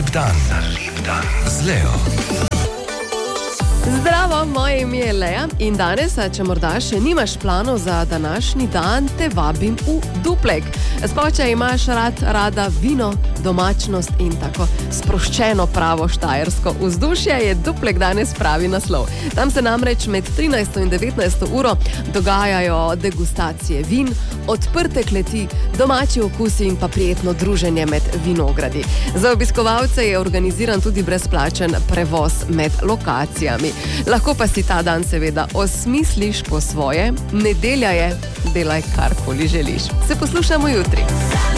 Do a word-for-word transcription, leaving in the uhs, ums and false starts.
lep dan, lep dan z Leo. Zdravo, moje ime je Lea in danes, če morda še nimaš planov za današnji dan, te vabim v Duplek. Sploh, če imaš rad, rada vino, domačnost in tako sproščeno pravo štajersko vzdušje, je Duplek danes pravi naslov. Tam se namreč med trinajsto in devetnajsto uro dogajajo degustacije vin, odprte kleti, domači okusi in pa prijetno druženje med vinogradi. Za obiskovalce je organiziran tudi brezplačen prevoz med lokacijami. Lahko pa si ta dan seveda osmisliš po svoje, nedelja je, delaj karkoli želiš. Se poslušamo jutri.